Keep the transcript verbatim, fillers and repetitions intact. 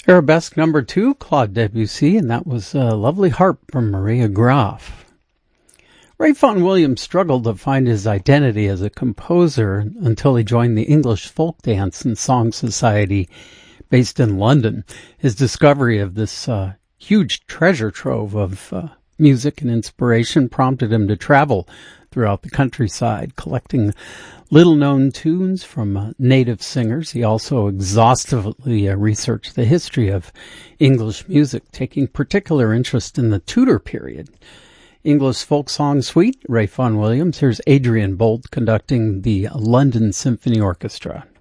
Arabesque number two, Claude Debussy, and that was a lovely harp from Maria Graf. Ray Vaughan Williams struggled to find his identity as a composer until he joined the English Folk Dance and Song Society based in London. His discovery of this uh, huge treasure trove of uh, music and inspiration prompted him to travel throughout the countryside, collecting little-known tunes from uh, native singers. He also exhaustively uh, researched the history of English music, taking particular interest in the Tudor period. English Folk Song Suite, Ray Vaughan Williams. Here's Adrian Bolt conducting the London Symphony Orchestra.